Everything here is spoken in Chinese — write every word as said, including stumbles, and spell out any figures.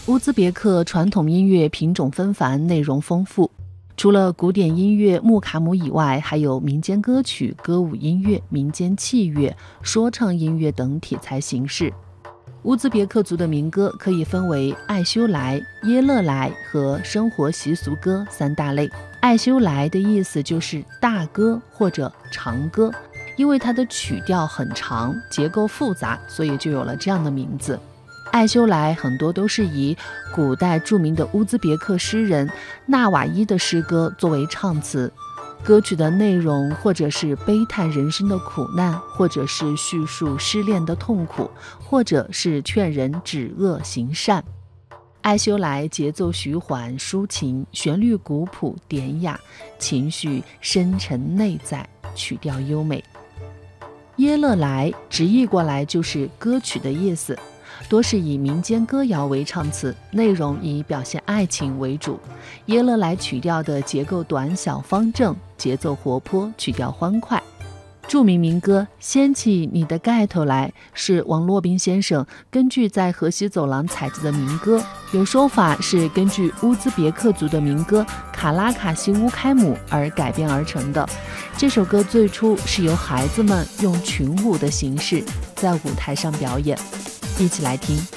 乌兹别克传统音乐品种纷繁，内容丰富。除了古典音乐木卡姆以外，还有民间歌曲、歌舞音乐、民间器乐、说唱音乐等题材形式。乌兹别克族的民歌可以分为艾修来、耶勒来和生活习俗歌三大类。艾修来的意思就是大歌或者长歌，因为它的曲调很长，结构复杂，所以就有了这样的名字。艾修来很多都是以古代著名的乌兹别克诗人纳瓦伊的诗歌作为唱词，歌曲的内容或者是悲叹人生的苦难，或者是叙述失恋的痛苦，或者是劝人止恶行善。艾修来节奏徐缓抒情，旋律古朴典雅，情绪深沉内在，曲调优美。耶勒来直译过来就是歌曲的意思，多是以民间歌谣为唱词，内容以表现爱情为主。耶勒来曲调的结构短小方正，节奏活泼，曲调欢快。著名民歌《掀起你的盖头来》是王洛宾先生根据在河西走廊采自的民歌，有说法是根据乌兹别克族的民歌卡拉卡西乌开姆而改编而成的。这首歌最初是由孩子们用群舞的形式在舞台上表演，一起来听。